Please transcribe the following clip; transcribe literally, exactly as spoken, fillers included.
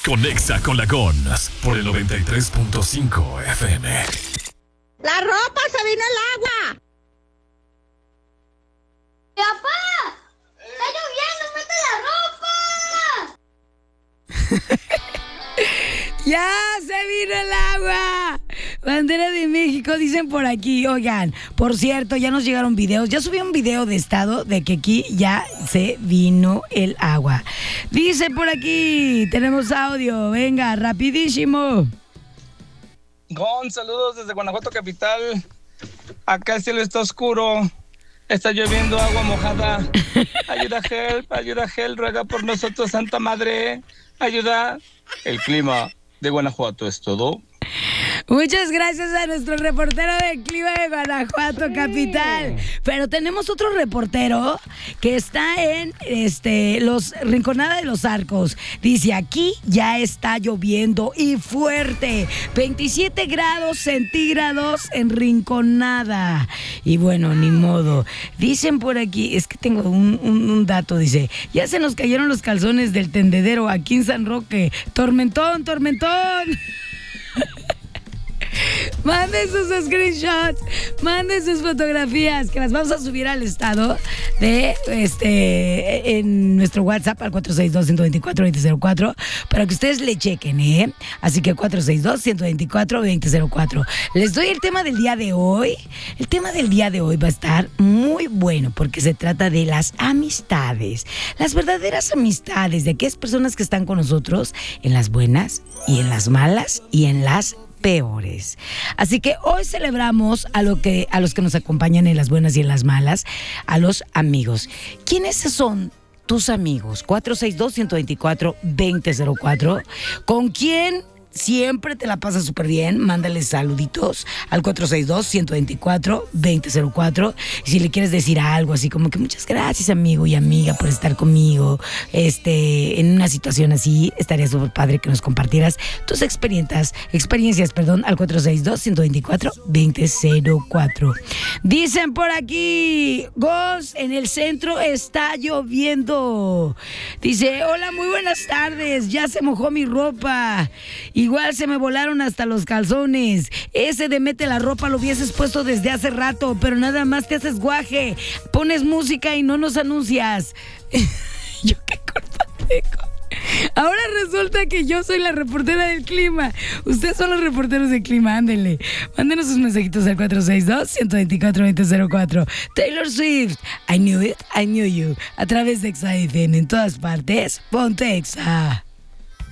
Conexa con la Gons por el noventa y tres punto cinco F M. ¡La ropa se vino el agua! ¡Papá! ¡Está lloviendo! ¡Mete la ropa! ¡Ya se vino el agua! Bandera de México, dicen por aquí. Oigan, por cierto, ya nos llegaron videos. Ya subí un video de estado de que aquí ya se vino el agua. Dice por aquí, tenemos audio. Venga, rapidísimo. Gon, saludos desde Guanajuato capital. Acá el cielo está oscuro. Está lloviendo agua mojada. Ayuda, help, ayuda, help. Ruega por nosotros, Santa Madre. Ayuda. El clima de Guanajuato es todo. Muchas gracias a nuestro reportero del clima de Guanajuato capital. Pero tenemos otro reportero que está en este los Rinconada de los Arcos. Dice, aquí ya está lloviendo y fuerte. veintisiete grados centígrados en Rinconada. Y bueno, ni modo. Dicen por aquí, es que tengo un, un, un dato, dice, ya se nos cayeron los calzones del tendedero aquí en San Roque. Tormentón, tormentón. Manden sus screenshots, manden sus fotografías, que las vamos a subir al estado de este en nuestro WhatsApp al cuatro seis dos, uno dos cuatro, dos cero cero cuatro para que ustedes le chequen, ¿eh? Así que cuatro seis dos, uno dos cuatro, dos cero cero cuatro. Les doy el tema del día de hoy. El tema del día de hoy va a estar muy bueno porque se trata de las amistades, las verdaderas amistades, de aquellas personas que están con nosotros en las buenas y en las malas y en las peores. Así que hoy celebramos a lo que a los que nos acompañan en las buenas y en las malas, a los amigos. ¿Quiénes son tus amigos? cuatro seis dos, uno dos cuatro, dos cero cuatro. ¿Con quién siempre te la pasas súper bien? Mándale saluditos al cuatro seis dos, uno dos cuatro, dos cero cuatro. Y si le quieres decir algo así como que muchas gracias, amigo y amiga, por estar conmigo este, en una situación así, estaría súper padre que nos compartieras tus experiencias, experiencias, perdón, al cuatro seis dos, uno dos cuatro, dos cero cuatro. Dicen por aquí, Gos, en el centro está lloviendo. Dice, hola, muy buenas tardes, ya se mojó mi ropa. Igual se me volaron hasta los calzones. Ese de mete la ropa lo hubieses puesto desde hace rato, pero nada más te haces guaje. Pones música y no nos anuncias. ¿Yo qué culpa tengo? Ahora resulta que yo soy la reportera del clima. Ustedes son los reporteros del clima, ándenle. Mándenos sus mensajitos al cuatro seis dos, uno dos cuatro, dos cero cuatro. Taylor Swift, I knew it, I knew you. A través de Exa F M en todas partes. Ponte Exa.